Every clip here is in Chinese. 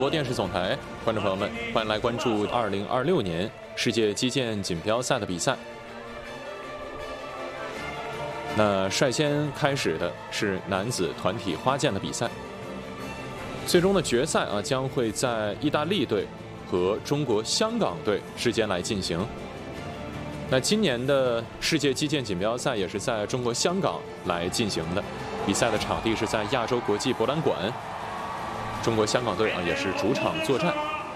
国电视总台，观众朋友们，欢迎来关注2026年世界击剑锦标赛的比赛。那率先开始的是男子团体花剑的比赛，最终的决赛将会在意大利队和中国香港队之间来进行。那今年的世界击剑锦标赛也是在中国香港来进行的，比赛的场地是在亚洲国际博览馆。 中国香港队也是主场作战。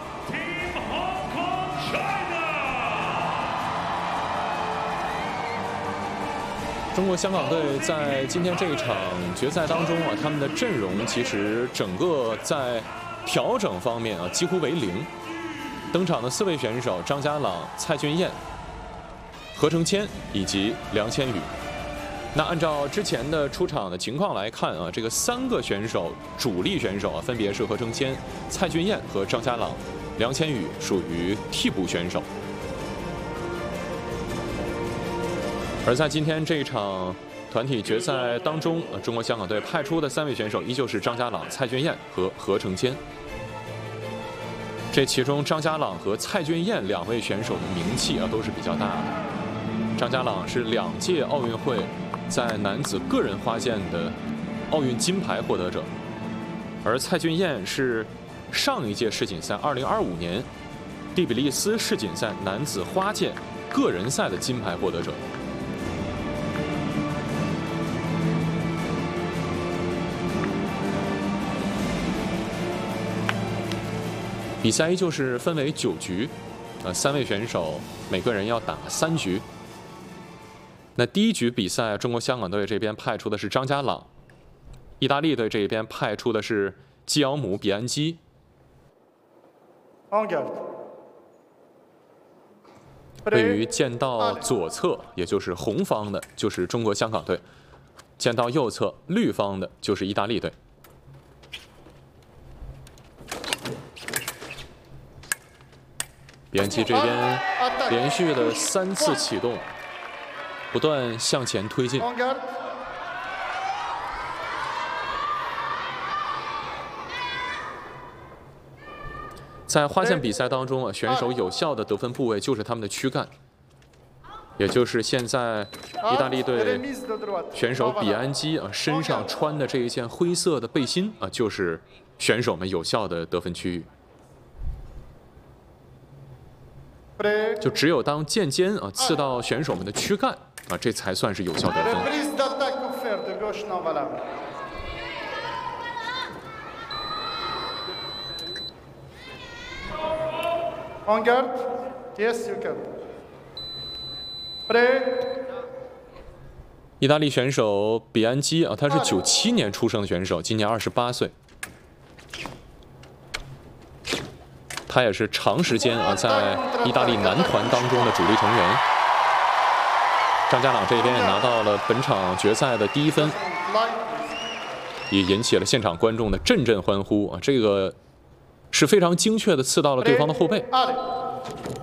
中国香港队在今天这一场决赛当中他们的阵容其实整个在调整方面几乎为零。登场的4位选手张家朗、蔡俊彦、何承谦以及梁千羽。 那按照之前的出场的情况来看这个3个选手主力选手分别是何承谦、蔡俊彦和张家朗，梁千羽属于替补选手。而在今天这一场团体决赛当中，中国香港队派出的3位选手依旧是张家朗、蔡俊彦和何承谦。这其中张家朗和蔡俊彦2位选手的名气都是比较大的。张家朗是2届奥运会 在男子个人花剑的奥运金牌获得者，而蔡俊彦是上一届世锦赛2025年第比利斯世锦赛男子花剑个人赛的金牌获得者。比赛依旧是分为9局，3位选手每个人要打3局。 那第1局比赛，中国香港队这边派出的是张家朗，意大利队这边派出的是基奥姆·比安基。位于剑道左侧，也就是红方的，就是中国香港队；剑道右侧，绿方的，就是意大利队。比安基这边连续的3次启动。 不断向前推进。在花剑比赛当中选手有效的得分部位就是他们的躯干，也就是现在意大利队选手比安基身上穿的这一件灰色的背心就是选手们有效的得分区域。 就只有当剑尖刺到选手们的躯干这才算是有效得分。意大利选手比安基他是97年出生的选手，今年28岁。 他也是长时间在意大利男团当中的主力成员。张家朗这边也拿到了本场决赛的第1分，也引起了现场观众的阵阵欢呼这个是非常精确的刺到了对方的后背。